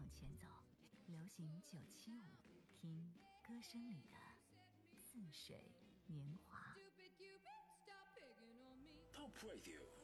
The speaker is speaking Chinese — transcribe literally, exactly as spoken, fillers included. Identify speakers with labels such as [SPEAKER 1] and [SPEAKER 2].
[SPEAKER 1] 往前走，流行九七五，听歌声里的似水年华。
[SPEAKER 2] Top Radio